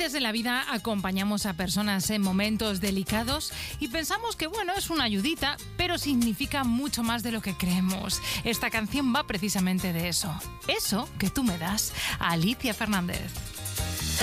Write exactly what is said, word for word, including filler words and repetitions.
veces en la vida acompañamos a personas en momentos delicados y pensamos que, bueno, es una ayudita, pero significa mucho más de lo que creemos. Esta canción va precisamente de eso. Eso que tú me das, Alicia Fernández.